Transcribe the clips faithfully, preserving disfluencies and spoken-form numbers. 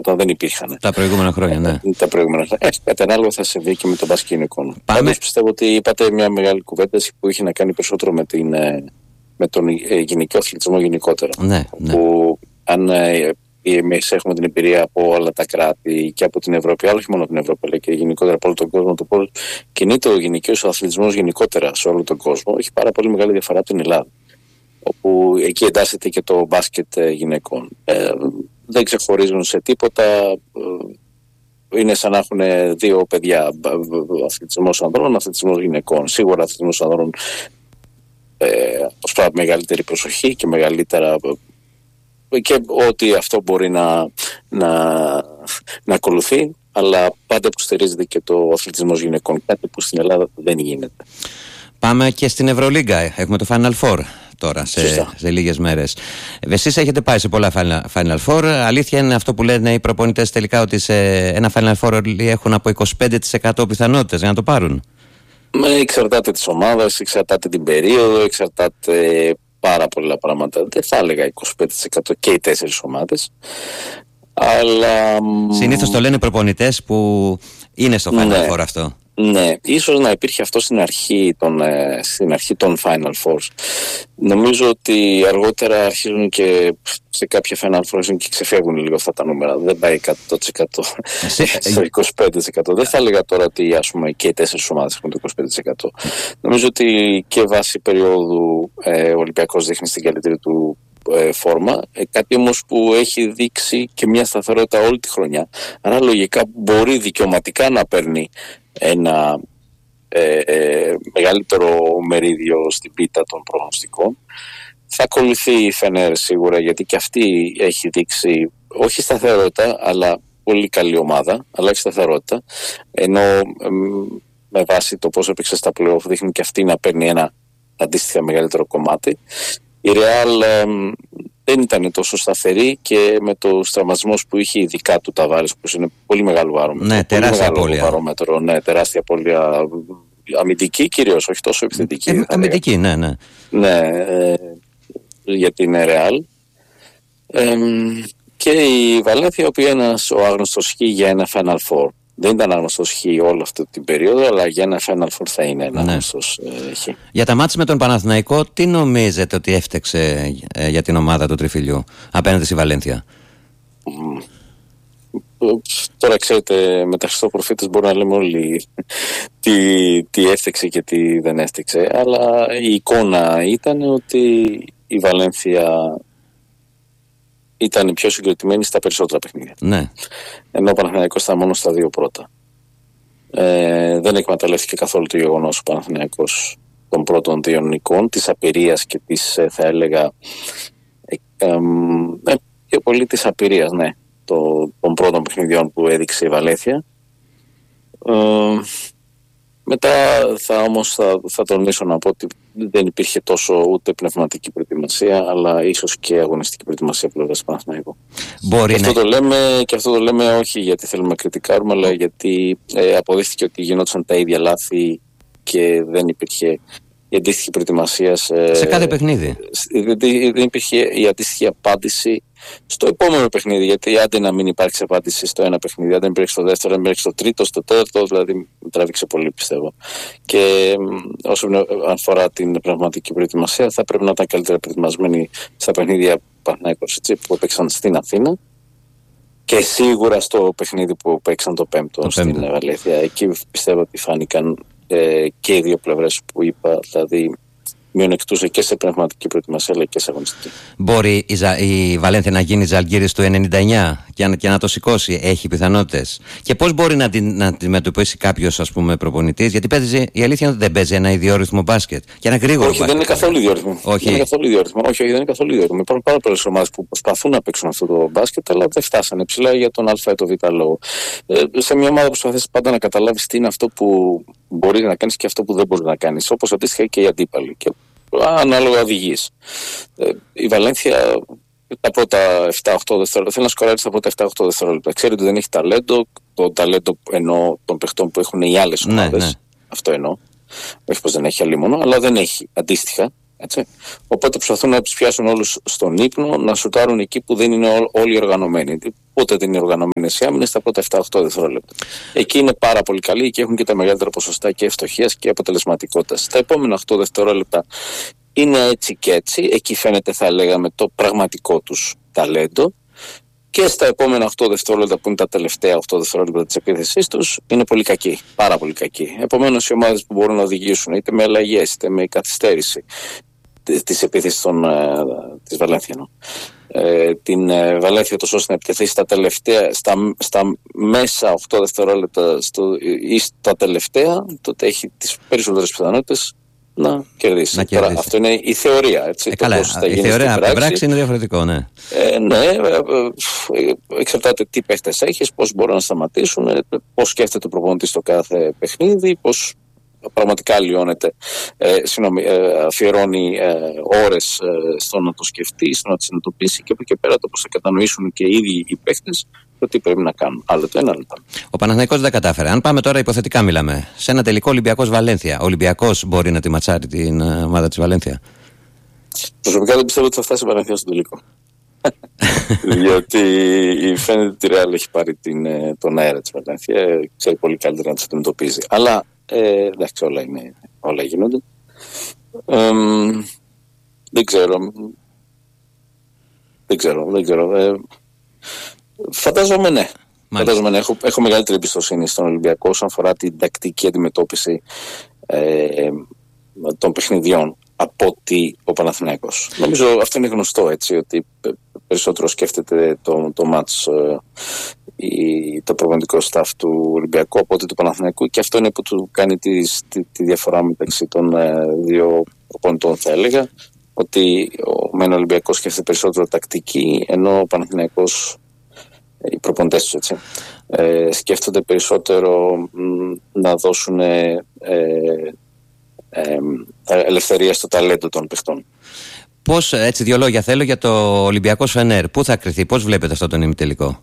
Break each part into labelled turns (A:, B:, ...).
A: όταν δεν υπήρχαν.
B: Τα προηγούμενα χρόνια, ναι.
A: Τα προηγούμενα χρόνια. Ε, κάτι ανάλογο θα συμβεί και με τον μπάσκετ γυναικών.
B: Πάμε.
A: Πιστεύω ότι είπατε μια μεγάλη κουβέντα που είχε να κάνει περισσότερο με, την, με τον γυναικείο αθλητισμό γενικότερα.
B: Ναι, ναι.
A: Που αν εμείς έχουμε την εμπειρία από όλα τα κράτη και από την Ευρώπη, αλλά όχι μόνο από την Ευρώπη, αλλά και γενικότερα από όλο τον κόσμο, το πώς κινείται ο γυναικείος αθλητισμός γενικότερα σε όλο τον κόσμο, έχει πάρα πολύ μεγάλη διαφορά από την Ελλάδα. Όπου εκεί εντάσσεται και το μπάσκετ γυναικών. Ε, δεν ξεχωρίζουν σε τίποτα. Είναι σαν να έχουν δύο παιδιά. Αθλητισμός ανδρών, αθλητισμός γυναικών. Σίγουρα αθλητισμός ανδρών ε, ως πάρα μεγαλύτερη προσοχή και μεγαλύτερα. Και ότι αυτό μπορεί να, να, να ακολουθεί, αλλά πάντα που στηρίζεται και το αθλητισμός γυναικών. Κάτι που στην Ελλάδα δεν γίνεται.
B: Πάμε και στην Ευρωλίγκα. Έχουμε το Final Four τώρα σε, σε λίγες μέρες. Εσείς έχετε πάει σε πολλά Final Four. Αλήθεια είναι αυτό που λένε οι προπονητές τελικά, ότι σε ένα Final Four έχουν από είκοσι πέντε τοις εκατό πιθανότητες για να το πάρουν?
A: Με εξαρτάται τις ομάδες, εξαρτάται την περίοδο, εξαρτάται πάρα πολλά πράγματα. Δεν θα έλεγα είκοσι πέντε τοις εκατό και οι τέσσερις ομάδες. Αλλά
B: συνήθως το λένε οι προπονητές που είναι στο Final
A: ναι.
B: Four αυτό.
A: Ναι, ίσως να υπήρχε αυτό στην αρχή των, ε, στην αρχή των Final Fours. Νομίζω ότι αργότερα αρχίζουν και σε κάποια Final Fours και ξεφεύγουν λίγο αυτά τα νούμερα. Δεν πάει εκατό τοις εκατό στο είκοσι πέντε τοις εκατό. Δεν θα έλεγα τώρα ότι ας πούμε, και οι τέσσερις ομάδες έχουν το είκοσι πέντε τοις εκατό. Νομίζω ότι και βάσει περίοδου ε, ο Ολυμπιακός δείχνει στην καλύτερη του ε, φόρμα. Ε, κάτι όμως που έχει δείξει και μια σταθερότητα όλη τη χρονιά. Άρα λογικά μπορεί δικαιωματικά να παίρνει ένα ε, ε, μεγαλύτερο μερίδιο στην πίτα των προγνωστικών. Θα ακολουθεί η Φενέρ σίγουρα, γιατί και αυτή έχει δείξει όχι σταθερότητα, αλλά πολύ καλή ομάδα, αλλά έχει σταθερότητα, ενώ ε, με βάση το πώς έπαιξε στα playoff δείχνει και αυτή να παίρνει ένα αντίστοιχα μεγαλύτερο κομμάτι. Η Real ε, δεν ήταν τόσο σταθερή και με τους τραυματισμούς που είχε, ειδικά του Ταβάρες, που είναι πολύ μεγάλο βαρόμετρο.
B: Ναι, τεράστια απώλεια.
A: Ναι, τεράστια απώλεια. Αμυντική κυρίως, όχι τόσο επιθετική.
B: Ε, αμυντική, ναι, ναι.
A: Ναι, ε, για την Real. Ε, και η Βαλένθια, η οποία είναι ένας ο άγνωστος χ για ένα Final Four. Δεν ήταν άγνωστος χ όλη αυτή την περίοδο, αλλά για ένα Final Four θα είναι ένα ναι. άγνωστος ε, χ.
B: Για τα μάτς με τον Παναθηναϊκό, τι νομίζετε ότι έφταξε ε, για την ομάδα του Τριφυλιού απέναντι στη Βαλένθια?
A: Mm. Τώρα ξέρετε, με τα Χριστόπροφήτες μπορούμε να λέμε όλοι τι, τι έφταξε και τι δεν έφταξε, αλλά η εικόνα ήταν ότι η Βαλένθια ήταν πιο συγκροτημένη στα περισσότερα παιχνίδια.
B: Ναι.
A: Ενώ ο Παναθηναϊκός ήταν μόνο στα δύο πρώτα. Ε, δεν εκμεταλλεύτηκε καθόλου το γεγονός ο Παναθηναϊκός των πρώτων δύο νικών, της απειρίας και της, θα έλεγα, ε, ε, ε, πιο πολύ της απειρίας, ναι, το, των πρώτων παιχνιδιών που έδειξε η Βαλένθια. Ε, μετά θα όμως θα, θα τονίσω να πω ότι δεν υπήρχε τόσο ούτε πνευματική προετοιμασία, αλλά ίσως και αγωνιστική προετοιμασία πλευράς του Παναθηναϊκού.
B: Μπορεί
A: και,
B: να...
A: αυτό το λέμε, και αυτό το λέμε όχι γιατί θέλουμε να κριτικάρουμε, αλλά γιατί ε, αποδείχθηκε ότι γινόντουσαν τα ίδια λάθη και δεν υπήρχε η αντίστοιχη προετοιμασία σε,
B: σε κάθε παιχνίδι.
A: Δεν υπήρχε η αντίστοιχη απάντηση στο επόμενο παιχνίδι. Γιατί άντε να μην υπάρξει απάντηση στο ένα παιχνίδι, αν δεν υπήρχε στο δεύτερο, αν δεν υπήρχε στο τρίτο, στο τέταρτο, δηλαδή τράβηξε πολύ, πιστεύω. Και όσο αφορά την πραγματική προετοιμασία, θα πρέπει να ήταν καλύτερα προετοιμασμένοι στα παιχνίδια Παναθηναϊκός που έπαιξαν στην Αθήνα. Και σίγουρα στο παιχνίδι που παίξαν το πέμπτο, το στην Βαλένθια. Εκεί πιστεύω ότι φάνηκαν ε, και οι δύο πλευρές που είπα, δηλαδή μειονεκτούσε και σε πνευματική προετοιμασία αλλά και σε αγωνιστική.
B: Μπορεί η, Ζα, η Βαλένθια να γίνει Ζαλγκίρις του ενενήντα εννιά και να, και να το σηκώσει? Έχει πιθανότητες? Και πώς μπορεί να την να αντιμετωπίσει κάποιος, ας πούμε, προπονητής? Γιατί παίζει, η αλήθεια είναι ότι δεν παίζει ένα ιδιόρυθμο μπάσκετ και ένα γρήγορο
A: όχι,
B: μπάσκετ.
A: Δεν είναι καθόλου ιδιόρυθμο.
B: Όχι.
A: Δεν είναι καθόλου ιδιόρυθμο. Όχι, όχι, δεν είναι καθόλου ιδιόρυθμο. Υπάρχουν πάρα πολλές ομάδες που προσπαθούν να παίξουν αυτό το μπάσκετ, αλλά δεν φτάσανε ψηλά για τον Α ή τον Β λόγο. Ε, σε μια ομάδα προσπαθείς πάντα να καταλάβεις τι είναι αυτό που μπορεί να κάνεις και αυτό που δεν μπορεί να κάνεις. Όπως αντίστοιχα και οι αντίπαλοι. Και ανάλογα οδηγείς. Ε, η Βαλένθια τα πρώτα επτά οκτώ δευτερόλεπτα θέλει να σκοράρει στα πρώτα επτά οκτώ δευτερόλεπτα. Ξέρει ότι δεν έχει ταλέντο, το ταλέντο εννοώ των παιχτών που έχουν οι άλλες ομάδες. Ναι, ναι. Αυτό εννοώ. Όχι πως δεν έχει αλλήμονο, αλλά δεν έχει αντίστοιχα Έτσι. Οπότε προσπαθούν να τους πιάσουν όλους στον ύπνο, να σουτάρουν εκεί που δεν είναι ό, όλοι οργανωμένοι. Πότε δεν είναι οργανωμένες οι άμυνες, στα πρώτα επτά οχτώ δευτερόλεπτα. Εκεί είναι πάρα πολύ καλοί και έχουν και τα μεγαλύτερα ποσοστά και ευστοχίας και αποτελεσματικότητας. Τα επόμενα οκτώ δευτερόλεπτα είναι έτσι και έτσι. Εκεί φαίνεται, θα λέγαμε, το πραγματικό τους ταλέντο. Και στα επόμενα οκτώ δευτερόλεπτα, που είναι τα τελευταία οκτώ δευτερόλεπτα της επίθεσής τους, είναι πολύ κακοί. Πάρα πολύ κακοί. Επομένως, οι ομάδες που μπορούν να οδηγήσουν είτε με αλλαγές είτε με καθυστέρηση της επίθεσης των, της Βαλένθια. Ε, την ε, Βαλένθια τόσο ώστε να επιτεθεί στα τελευταία, στα, στα μέσα οκτώ δευτερόλεπτα στο, ή στα τελευταία, τότε έχει τις περισσότερες πιθανότητες να κερδίσει. Να Τώρα, αυτό είναι η θεωρία. Έτσι,
B: ε, καλά, θα η θεωρία από την πράξη είναι διαφορετικό, ναι.
A: Ε, ναι, ε, ε, εξαρτάται τι παίχτες έχεις, πώς μπορούν να σταματήσουν, ε, πώς σκέφτεται ο προπονητής στο κάθε παιχνίδι, πώς πραγματικά λιώνεται, ε, συγνώμη, ε, αφιερώνει ε, ώρες ε, στο να το σκεφτεί, στο να το συνειδητοποιήσει και από εκεί πέρα το πώς θα κατανοήσουν και οι ίδιοι οι παίχτες το τι πρέπει να κάνουν. Άλλο το ένα, άλλο το άλλο.
B: Ο Παναθηναϊκός δεν τα κατάφερε. Αν πάμε τώρα υποθετικά, μιλάμε, σε ένα τελικό Ολυμπιακός Βαλένθια. Ο Ολυμπιακός μπορεί να τη ματσάρει την ομάδα της Βαλένθια?
A: Προσωπικά δεν πιστεύω ότι θα φτάσει η Βαλένθια στον τελικό. Διότι φαίνεται ότι η Ρεάλ έχει πάρει την, τον αέρα της Βαλένθια, ξέρει πολύ καλύτερα να τις αντιμετωπίζει. Αλλά ε, εντάξει, όλα, είναι, όλα γίνονται. Ε, δεν ξέρω. Δεν ξέρω, δεν ξέρω. Ε, φαντάζομαι ναι. Φαντάζομαι ναι. Έχω, έχω μεγαλύτερη εμπιστοσύνη στον Ολυμπιακό όσον αφορά την τακτική αντιμετώπιση ε, των παιχνιδιών από ότι ο Παναθηναϊκός. Νομίζω αυτό είναι γνωστό, έτσι, ότι περισσότερο σκέφτεται το, το μάτς ή το προπονητικό staff του Ολυμπιακού από ότι του Παναθηναϊκού, και αυτό είναι που του κάνει τη, τη, τη διαφορά μεταξύ των ε, δύο προπονητών, θα έλεγα, ότι ο μεν Ολυμπιακός σκέφτεται περισσότερο τακτική, ενώ ο Παναθηναϊκός, οι προπονητές τους, έτσι, ε, σκέφτονται περισσότερο μ, να δώσουν ε, ε, ε, ελευθερία στο ταλέντο των παιχτών.
B: Πώς, έτσι, δύο λόγια θέλω για το Ολυμπιακό Φενέρ. Πού θα κριθεί, πώς βλέπετε αυτό τον ημιτελικό?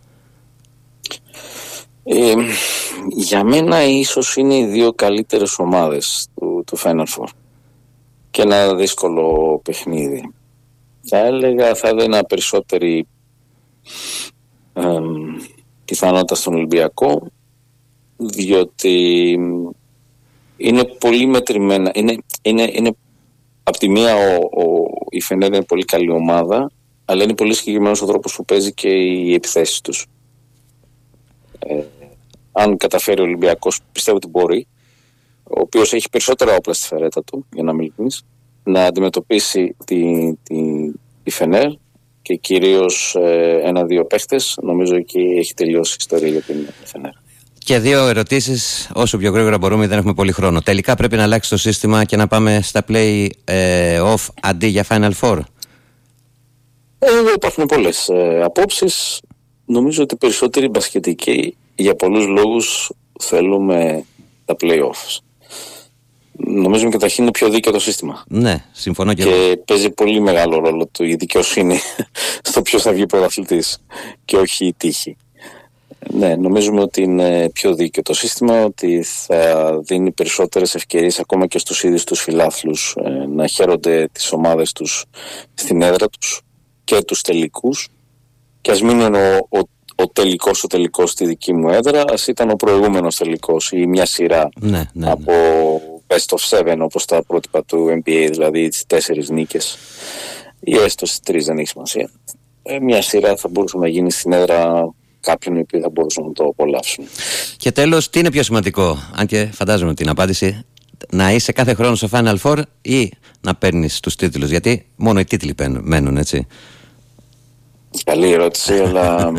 A: Ε, για μένα ίσως είναι οι δύο καλύτερες ομάδες του, του Final Four και ένα δύσκολο παιχνίδι. Θα έλεγα, θα έδαινα περισσότερη ε, πιθανότητα στον Ολυμπιακό, διότι είναι πολύ μετρημένα. Είναι, είναι, είναι απ' τη μία ο, ο, η Φενέρ είναι πολύ καλή ομάδα, αλλά είναι πολύ συγκεκριμένος ο τρόπος που παίζει και οι επιθέσεις τους. Ε, αν καταφέρει ο Ολυμπιακός, πιστεύω ότι μπορεί, ο οποίος έχει περισσότερα όπλα στη φερέτα του, για να μιλήσεις, να αντιμετωπίσει τη, τη, τη Φενέρ και κυρίως ε, ένα-δύο παίχτες. Νομίζω εκεί έχει τελειώσει η ιστορία για την Φενέρ.
B: Και δύο ερωτήσεις, όσο πιο γρήγορα μπορούμε, δεν έχουμε πολύ χρόνο. Τελικά πρέπει να αλλάξει το σύστημα και να πάμε στα play-off αντί για Final Four?
A: Εδώ υπάρχουν πολλές ε, απόψεις. Νομίζω ότι περισσότεροι μπασκετικοί για πολλούς λόγους θέλουμε τα play-offs. Νομίζω και καταρχήν είναι πιο δίκαιο το σύστημα.
B: Ναι, συμφωνώ και,
A: και
B: εγώ.
A: παίζει πολύ μεγάλο ρόλο του η δικαιοσύνη στο ποιος θα βγει πρωταθλητής και όχι η τύχη. Ναι, νομίζουμε ότι είναι πιο δίκαιο το σύστημα, ότι θα δίνει περισσότερες ευκαιρίες ακόμα και στους ίδιους τους φιλάθλους ε, να χαίρονται τις ομάδες τους στην έδρα τους και τους τελικούς, και ας μην είναι ο, ο, ο τελικός ο τελικός στη δική μου έδρα, ας ήταν ο προηγούμενος τελικός ή μια σειρά
B: ναι, ναι, ναι.
A: από best of seven, όπως τα πρότυπα του N B A, δηλαδή τις τέσσερις νίκες ή έστω στις τρεις, δεν έχει σημασία. Ε, μια σειρά θα μπορούσε να γίνει στην έδρα κάποιον οι οποίοι θα μπορούσαν να το απολαύσουν.
B: Και τέλος, τι είναι πιο σημαντικό, αν και φαντάζομαι την απάντηση, να είσαι κάθε χρόνο στο Final Four ή να παίρνεις τους τίτλους? Γιατί μόνο οι τίτλοι μένουν, έτσι.
A: Καλή ερώτηση, αλλά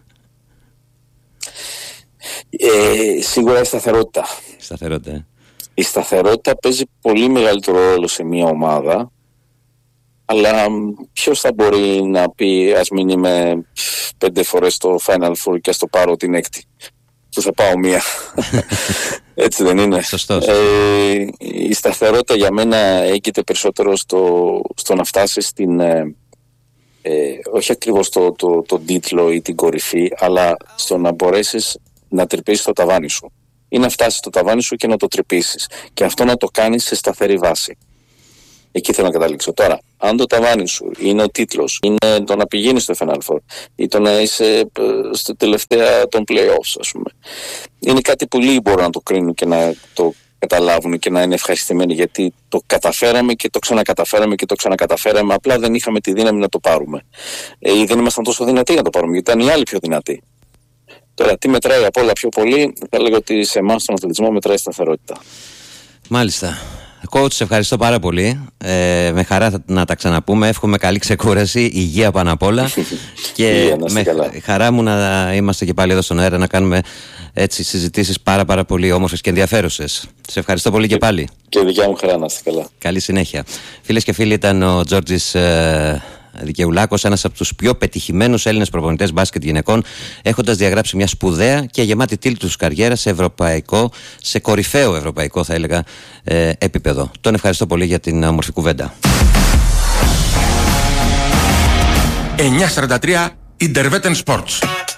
A: ε, σίγουρα η σταθερότητα.
B: Η σταθερότητα, ε.
A: Η σταθερότητα παίζει πολύ μεγαλύτερο ρόλο σε μια ομάδα, αλλά ποιος θα μπορεί να πει ας μην είμαι πέντε φορές στο Final Four και ας το πάρω την έκτη, που θα πάω μία. Έτσι δεν είναι?
B: Σωστός.
A: Ε, η σταθερότητα για μένα έγκυται περισσότερο στο, στο να φτάσεις στην ε, ε, όχι ακριβώς το, το, το τίτλο ή την κορυφή, αλλά στο να μπορέσεις να τρυπήσεις το ταβάνι σου ή να φτάσεις στο ταβάνι σου και να το τρυπήσεις, και αυτό να το κάνεις σε σταθερή βάση. Εκεί θέλω να καταλήξω. Τώρα, αν το ταβάνι σου είναι ο τίτλος, είναι το να πηγαίνεις στο Final Four ή το να είσαι στο τελευταία των playoffs, ας πούμε, είναι κάτι που λίγοι μπορούν να το κρίνουν και να το καταλάβουν και να είναι ευχαριστημένοι, γιατί το καταφέραμε και το ξανακαταφέραμε και το ξανακαταφέραμε. Απλά δεν είχαμε τη δύναμη να το πάρουμε. Ε, ή δεν ήμασταν τόσο δυνατοί να το πάρουμε, γιατί ήταν οι άλλοι πιο δυνατοί. Τώρα, τι μετράει απ' όλα πιο πολύ, θα λέγω ότι σε εμάς τον αθλητισμό μετράει σταθερότητα.
B: Μάλιστα. Coach, σε ευχαριστώ πάρα πολύ. Ε, με χαρά θα, να τα ξαναπούμε. Εύχομαι καλή ξεκούραση, υγεία πάνω απ' όλα. Και με καλά. Χαρά μου να είμαστε και πάλι εδώ στον αέρα να κάνουμε έτσι συζητήσεις πάρα πάρα πολύ όμορφες και ενδιαφέρουσες. Σε ευχαριστώ πολύ και, και πάλι.
A: Και δικιά μου χαρά, να είστε καλά.
B: Καλή συνέχεια. Φίλες και φίλοι, ήταν ο Τζόρτζης ε, Δικαιουλάκος, ένας από τους πιο πετυχημένους Έλληνες προπονητές μπάσκετ γυναικών, έχοντας διαγράψει μια σπουδαία και γεμάτη τίλτους καριέρα σε ευρωπαϊκό, σε κορυφαίο ευρωπαϊκό θα έλεγα ε, επίπεδο. Τον ευχαριστώ πολύ για την όμορφη κουβέντα.
C: εννιακόσια σαράντα τρία Interwetten Sports.